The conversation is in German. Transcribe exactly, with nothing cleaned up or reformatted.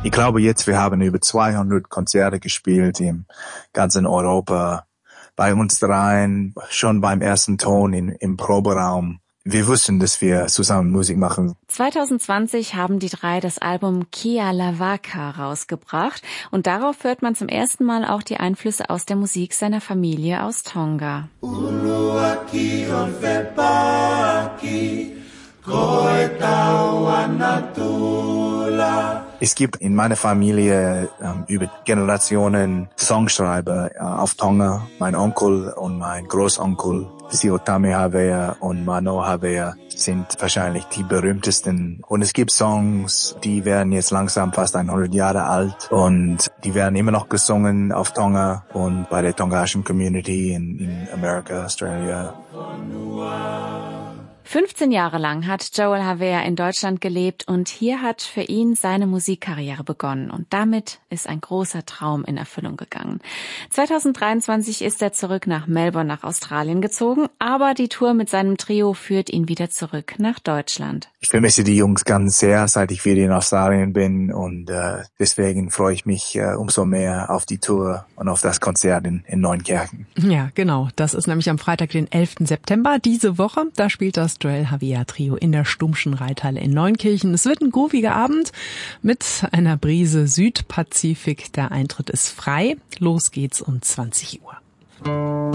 Ich glaube jetzt, wir haben über zweihundert Konzerte gespielt im ganzen Europa. Bei uns dreien, schon beim ersten Ton in, im Proberaum. Wir wussten, dass wir zusammen Musik machen. zwanzig zwanzig haben die drei das Album Kia la Vaca rausgebracht und darauf hört man zum ersten Mal auch die Einflüsse aus der Musik seiner Familie aus Tonga. Es gibt in meiner Familie ähm, über Generationen Songschreiber äh, auf Tonga. Mein Onkel und mein Großonkel, Siotame Havea und Mano Havea, sind wahrscheinlich die berühmtesten. Und es gibt Songs, die werden jetzt langsam fast hundert Jahre alt und die werden immer noch gesungen auf Tonga und bei der tongaischen Community in, in Amerika, Australia. fünfzehn Jahre lang hat Joel Havea in Deutschland gelebt und hier hat für ihn seine Musikkarriere begonnen. Und damit ist ein großer Traum in Erfüllung gegangen. zwanzig dreiundzwanzig ist er zurück nach Melbourne, nach Australien gezogen, aber die Tour mit seinem Trio führt ihn wieder zurück nach Deutschland. Ich vermisse die Jungs ganz sehr, seit ich wieder in Australien bin und äh, deswegen freue ich mich äh, umso mehr auf die Tour und auf das Konzert in, in Neunkirchen. Ja, genau. Das ist nämlich am Freitag, den elften September diese Woche. Da spielt das Joel Havea Trio in der Stummschen Reithalle in Neunkirchen. Es wird ein grooviger Abend mit einer Brise Südpazifik. Der Eintritt ist frei. Los geht's um zwanzig Uhr.